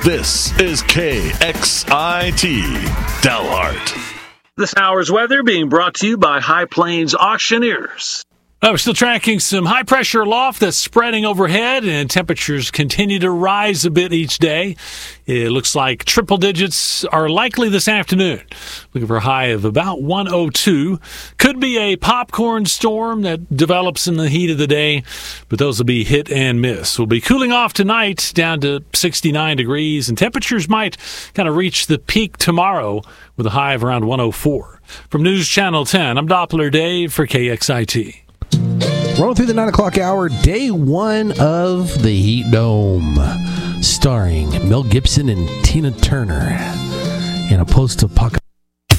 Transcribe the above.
This is KXIT Delhart. This hour's weather being brought to you by High Plains Auctioneers. We're still tracking some high-pressure aloft that's spreading overhead, and temperatures continue to rise a bit each day. It looks like triple digits are likely this afternoon. Looking for a high of about 102. Could be a popcorn storm that develops in the heat of the day, but those will be hit and miss. We'll be cooling off tonight down to 69 degrees, and temperatures might kind of reach the peak tomorrow with a high of around 104. From News Channel 10, I'm Doppler Dave for KXIT. Rolling through the 9 o'clock hour, day one of the Heat Dome, starring Mel Gibson and Tina Turner in a post-apocalyptic